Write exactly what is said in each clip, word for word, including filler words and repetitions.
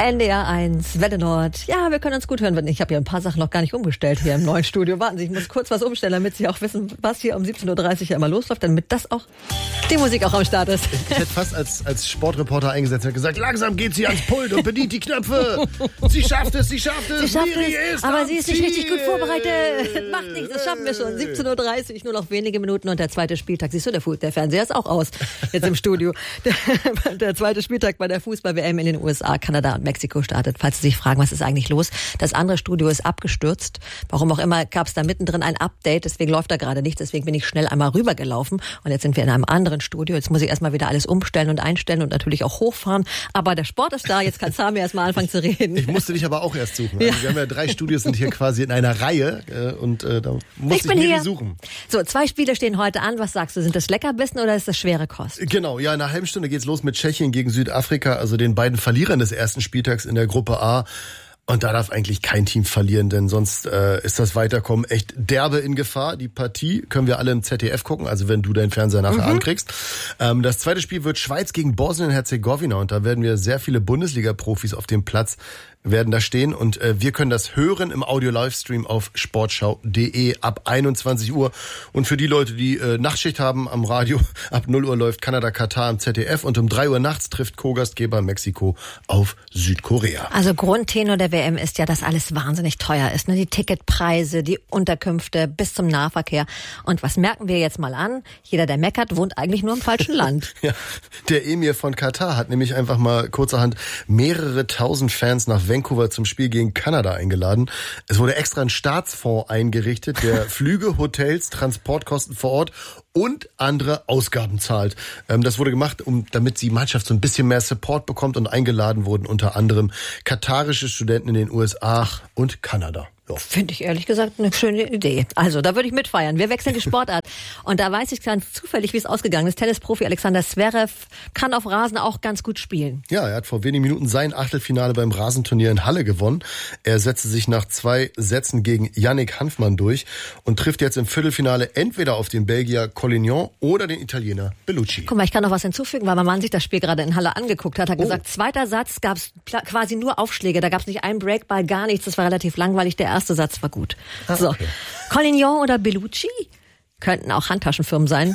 N D R eins, Welle Nord. Ja, wir können uns gut hören. Ich habe hier ein paar Sachen noch gar nicht umgestellt hier im neuen Studio. Warten Sie, ich muss kurz was umstellen, damit Sie auch wissen, was hier um siebzehn Uhr dreißig ja immer losläuft, damit das auch, die Musik auch am Start ist. Ich, ich hätte fast als, als Sportreporter eingesetzt und gesagt, langsam geht sie ans Pult und bedient die Knöpfe. Sie schafft es, sie schafft es. Sie schafft Miri es, ist aber am sie ist nicht Ziel. richtig gut vorbereitet. Macht nichts, das schaffen wir schon. siebzehn Uhr dreißig, nur noch wenige Minuten und der zweite Spieltag. Siehst du, der, Fu- der Fernseher ist auch aus, jetzt im Studio. Der, der zweite Spieltag bei der Fußball-W M in den U S A, Kanada und Mexiko startet. Falls Sie sich fragen, was ist eigentlich los? Das andere Studio ist abgestürzt. Warum auch immer gab es da mittendrin ein Update, deswegen läuft da gerade nichts. Deswegen bin ich schnell einmal rübergelaufen und jetzt sind wir in einem anderen Studio. Jetzt muss ich erstmal wieder alles umstellen und einstellen und natürlich auch hochfahren. Aber der Sport ist da, jetzt kann Sami erstmal anfangen zu reden. Ich musste dich aber auch erst suchen. Also wir haben ja drei Studios, sind hier quasi in einer Reihe äh, und äh, da musste ich, ich bin Miri hier. suchen. So, zwei Spiele stehen heute an. Was sagst du? Sind das Leckerbissen oder ist das schwere Kost? Genau, ja, in einer halben Stunde geht's los mit Tschechien gegen Südafrika, also den beiden Verlierern des ersten Spieltags in der Gruppe A. Und da darf eigentlich kein Team verlieren, denn sonst äh, ist das Weiterkommen echt derbe in Gefahr. Die Partie können wir alle im Z D F gucken, also wenn du deinen Fernseher nachher mhm. ankriegst. Ähm, das zweite Spiel wird Schweiz gegen Bosnien-Herzegowina und da werden wir sehr viele Bundesliga-Profis auf dem Platz werden da stehen und äh, wir können das hören im Audio-Livestream auf sportschau punkt de ab einundzwanzig Uhr. Und für die Leute, die äh, Nachtschicht haben am Radio, ab null Uhr läuft Kanada-Katar im Z D F und um drei Uhr nachts trifft Co-Gastgeber Mexiko auf Südkorea. Also Grundtenor der W M ist ja, dass alles wahnsinnig teuer ist. Ne? Die Ticketpreise, die Unterkünfte bis zum Nahverkehr. Und was merken wir jetzt mal an? Jeder, der meckert, wohnt eigentlich nur im falschen Land. Ja, der Emir von Katar hat nämlich einfach mal kurzerhand mehrere tausend Fans nach Vancouver zum Spiel gegen Kanada eingeladen. Es wurde extra ein Staatsfonds eingerichtet, der Flüge, Hotels, Transportkosten vor Ort und andere Ausgaben zahlt. Ähm, das wurde gemacht, um damit die Mannschaft so ein bisschen mehr Support bekommt und eingeladen wurden unter anderem katarische Studenten in den U S A und Kanada. Ja. Finde ich ehrlich gesagt eine schöne Idee. Also, da würde ich mitfeiern. Wir wechseln die Sportart. Und da weiß ich ganz zufällig, wie es ausgegangen ist. Tennisprofi Alexander Zverev kann auf Rasen auch ganz gut spielen. Ja, er hat vor wenigen Minuten sein Achtelfinale beim Rasenturnier in Halle gewonnen. Er setzte sich nach zwei Sätzen gegen Yannick Hanfmann durch und trifft jetzt im Viertelfinale entweder auf den Belgier Collignon oder den Italiener Bellucci. Guck mal, ich kann noch was hinzufügen, weil mein Mann sich das Spiel gerade in Halle angeguckt hat. Hat oh. gesagt, zweiter Satz gab es quasi nur Aufschläge. Da gab es nicht einen Breakball, gar nichts. Das war relativ langweilig. Der erste Satz war gut. Ah, so, okay. Collignon oder Bellucci könnten auch Handtaschenfirmen sein.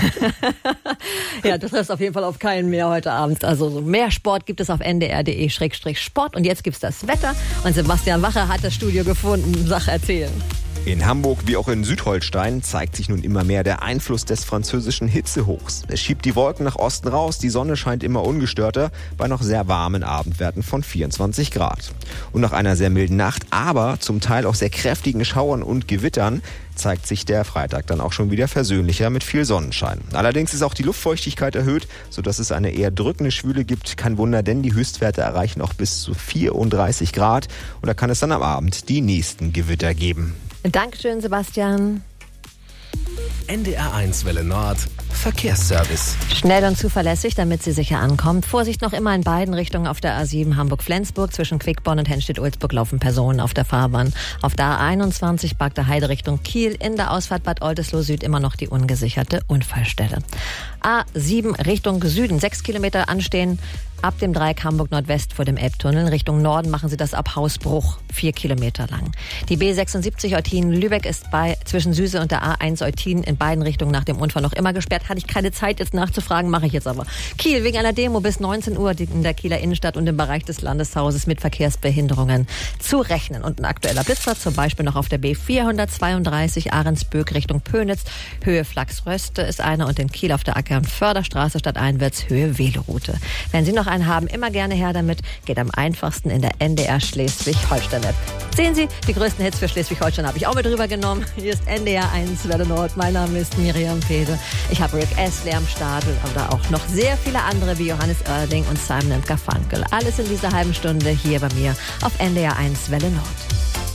Ja, das trifft auf jeden Fall auf keinen mehr heute Abend. Also so mehr Sport gibt es auf n d r punkt d e Schrägstrich Sport. Und jetzt gibt's das Wetter. Und Sebastian Wache hat das Studio gefunden. Sache erzählen. In Hamburg wie auch in Südholstein zeigt sich nun immer mehr der Einfluss des französischen Hitzehochs. Es schiebt die Wolken nach Osten raus, die Sonne scheint immer ungestörter bei noch sehr warmen Abendwerten von vierundzwanzig Grad. Und nach einer sehr milden Nacht, aber zum Teil auch sehr kräftigen Schauern und Gewittern zeigt sich der Freitag dann auch schon wieder versöhnlicher mit viel Sonnenschein. Allerdings ist auch die Luftfeuchtigkeit erhöht, sodass es eine eher drückende Schwüle gibt. Kein Wunder, denn die Höchstwerte erreichen auch bis zu vierunddreißig Grad. Und da kann es dann am Abend die nächsten Gewitter geben. Dankeschön, Sebastian. N D R eins Welle Nord Verkehrsservice. Schnell und zuverlässig, damit sie sicher ankommt. Vorsicht noch immer in beiden Richtungen auf der A sieben Hamburg-Flensburg. Zwischen Quickborn und Henstedt-Ulzburg laufen Personen auf der Fahrbahn. Auf der A einundzwanzig Bagder Heide Richtung Kiel. In der Ausfahrt Bad Oldesloe Süd immer noch die ungesicherte Unfallstelle. A sieben Richtung Süden. Sechs Kilometer anstehen. Ab dem Dreieck Hamburg-Nordwest vor dem Elbtunnel. Richtung Norden machen Sie das ab Hausbruch, vier Kilometer lang. Die B sechsundsiebzig Eutin-Lübeck ist bei zwischen Süse und der A eins Eutin in beiden Richtungen nach dem Unfall noch immer gesperrt. Hatte ich keine Zeit jetzt nachzufragen, mache ich jetzt aber. Kiel wegen einer Demo bis neunzehn Uhr in der Kieler Innenstadt und im Bereich des Landeshauses mit Verkehrsbehinderungen zu rechnen. Und ein aktueller Blitzer zum Beispiel noch auf der B vierhundertzweiunddreißig Ahrensböck Richtung Pönitz, Höhe Flachsröste ist einer und in Kiel auf der Acker- und Förderstraße statt Einwärts Höhe Veloroute. Wenn Sie noch einen haben, immer gerne her damit. Geht am einfachsten in der N D R Schleswig-Holstein-App. Sehen Sie, die größten Hits für Schleswig-Holstein habe ich auch mit rüber genommen. Hier ist N D R eins Welle Nord. Mein Name ist Miriam Fede. Ich habe Rick Astley am Stadel, aber auch noch sehr viele andere wie Johannes Oerding und Simon and Garfunkel. Alles in dieser halben Stunde hier bei mir auf N D R eins Welle Nord.